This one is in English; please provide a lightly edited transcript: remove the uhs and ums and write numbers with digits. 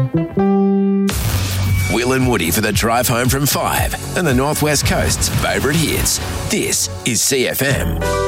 Will and Woody for the drive home from 5 and the Northwest Coast's favourite hits. This is CFM.